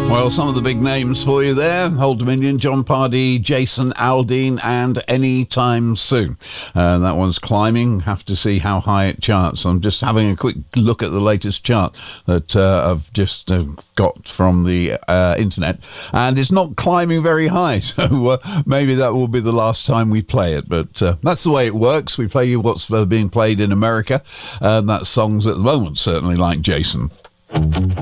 Well, some of the big names for you there. Old Dominion, John Pardee, Jason Aldean, and Anytime Soon. That one's climbing. Have to see how high it charts. I'm just having a quick look at the latest chart that I've just got from the internet, and it's not climbing very high. So maybe that will be the last time we play it. But that's the way it works. We play you what's being played in America, and that song's at the moment certainly like Jason.